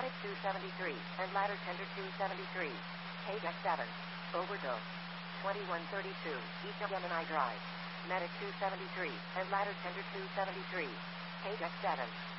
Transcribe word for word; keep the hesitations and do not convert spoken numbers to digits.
Medic two seventy-three, and ladder tender two seventy-three. K J seven. Overdose. twenty-one thirty-two, East Gemini Drive. Medic two seventy-three, and ladder tender two seventy-three. K J seven.